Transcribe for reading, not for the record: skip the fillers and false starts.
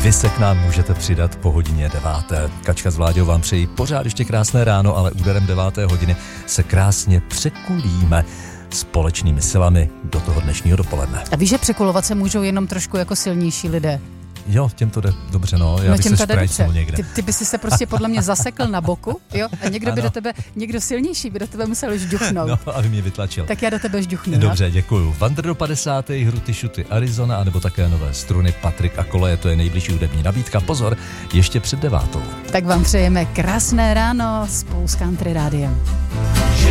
Vy se k nám můžete přidat po hodině 9. Kačka s Vláďou vám přejí pořád ještě krásné ráno, ale úderem 9. hodiny se krásně překulíme společnými silami do toho dnešního dopoledne. A víš, že překulovat se můžou jenom trošku jako silnější lidé? Jo, těm to jde dobře, no. Já bych se šprajcnul někde. Ty by si se prostě podle mě zasekl na boku, jo? A někdo by do tebe, někdo silnější by do tebe musel žduchnout. No, aby mě vytlačil. Tak já do tebe žduchnu. Dobře, děkuju. Wander do 50. Hruty šuty Arizona, anebo také nové struny Patrik a Koleje, to je nejbližší hudební nabídka. Pozor, ještě před 9. Tak vám přejeme krásné ráno spolu s Country Rádiem.